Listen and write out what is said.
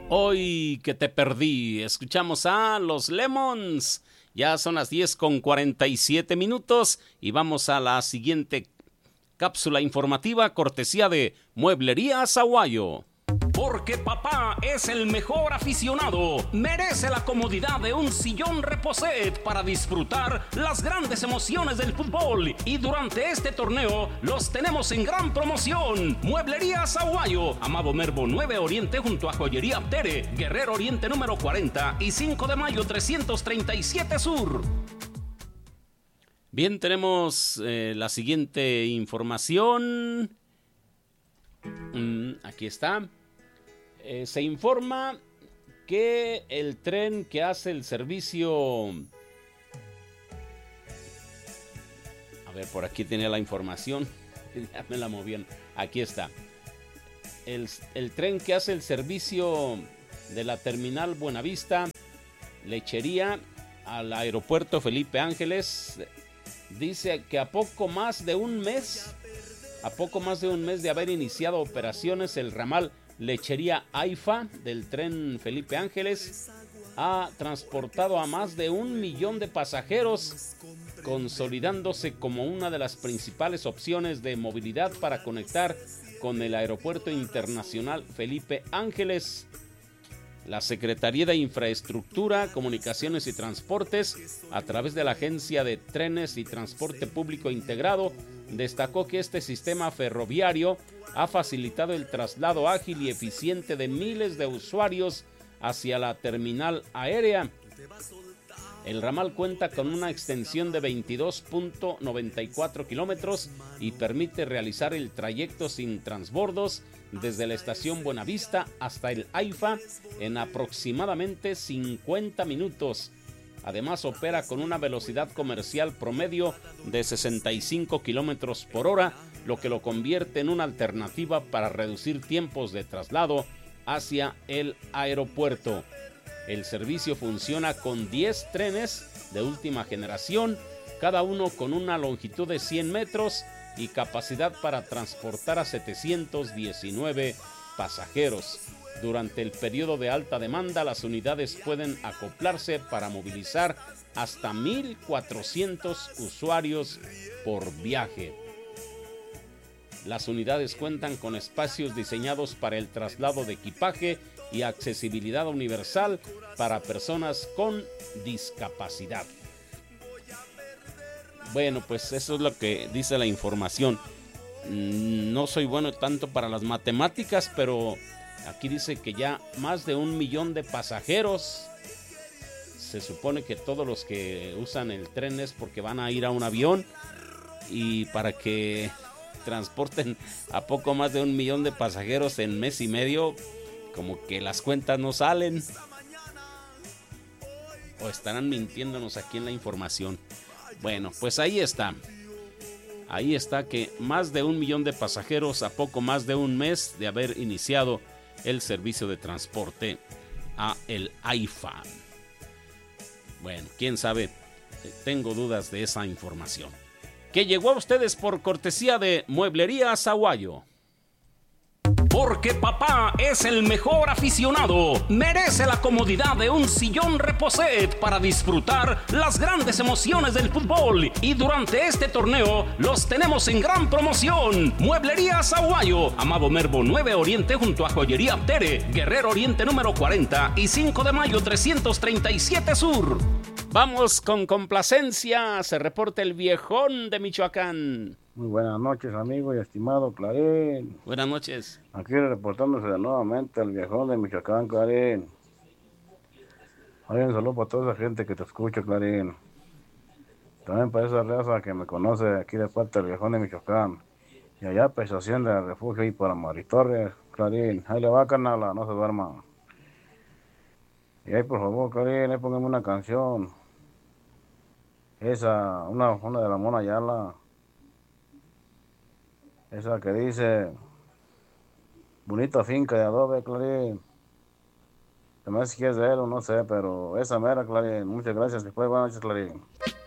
Hoy que te perdí, escuchamos a los Lemons. Ya son las 10:47 y vamos a la siguiente cápsula informativa, cortesía de Mueblería Zaguayo. Porque papá es el mejor aficionado, merece la comodidad de un sillón Reposet para disfrutar las grandes emociones del fútbol. Y durante este torneo los tenemos en gran promoción. Mueblería Zaguayo, Amado Nervo 9 Oriente junto a Joyería Tere, Guerrero Oriente número 40 y 5 de mayo 337 Sur. Bien, tenemos la siguiente información. Aquí está. Se informa que el tren que hace el servicio... A ver, por aquí tenía la información. Ya me la movían. Aquí está. El tren que hace el servicio de la terminal Buenavista, Lechería, al aeropuerto Felipe Ángeles, dice que a poco más de un mes de haber iniciado operaciones, el ramal Lechería AIFA del tren Felipe Ángeles ha transportado a más de 1 millón de pasajeros, consolidándose como una de las principales opciones de movilidad para conectar con el Aeropuerto Internacional Felipe Ángeles. La Secretaría de Infraestructura, Comunicaciones y Transportes, a través de la Agencia de Trenes y Transporte Público Integrado, destacó que este sistema ferroviario ha facilitado el traslado ágil y eficiente de miles de usuarios hacia la terminal aérea. El ramal cuenta con una extensión de 22.94 kilómetros y permite realizar el trayecto sin transbordos desde la estación Buenavista hasta el AIFA en aproximadamente 50 minutos. Además, opera con una velocidad comercial promedio de 65 kilómetros por hora, lo que lo convierte en una alternativa para reducir tiempos de traslado hacia el aeropuerto. El servicio funciona con 10 trenes de última generación, cada uno con una longitud de 100 metros y capacidad para transportar a 719 pasajeros. Durante el periodo de alta demanda, las unidades pueden acoplarse para movilizar hasta 1,400 usuarios por viaje. Las unidades cuentan con espacios diseñados para el traslado de equipaje y accesibilidad universal para personas con discapacidad. Bueno, pues eso es lo que dice la información. No soy bueno tanto para las matemáticas, pero aquí dice que ya más de 1 millón de pasajeros. Se supone que todos los que usan el tren es porque van a ir a un avión, y para que transporten a poco más de 1 millón de pasajeros en mes y medio, como que las cuentas no salen, o estarán mintiéndonos aquí en la información. Bueno, pues ahí está que más de 1 millón de pasajeros a poco más de un mes de haber iniciado el servicio de transporte a el AIFA. Bueno, quién sabe, tengo dudas de esa información, que llegó a ustedes por cortesía de Mueblería Zaguayo. Porque papá es el mejor aficionado, merece la comodidad de un sillón Reposet para disfrutar las grandes emociones del fútbol. Y durante este torneo los tenemos en gran promoción. Mueblería Zaguayo, Amado Nervo 9 Oriente junto a Joyería Tere, Guerrero Oriente número 40 y 5 de mayo 337 Sur. Vamos con complacencia, se reporta el viejón de Michoacán. Muy buenas noches, amigo y estimado Clarín. Buenas noches. Aquí reportándose nuevamente el viejón de Michoacán, Clarín. Oye, un saludo para toda esa gente que te escucha, Clarín. También para esa raza que me conoce aquí de parte del viejón de Michoacán. Y allá, pues, Hacienda de Refugio y para Maritorres, Clarín. Ahí le va, carnala, no se duerma. Y ahí, por favor, Clarín, ahí póngame una canción. Esa, una de la Mona Ayala. Esa que dice, bonita finca de adobe, Clarín. Se me hace que es de él o no sé, pero esa mera, Clarín. Muchas gracias, después buenas noches, Clarín.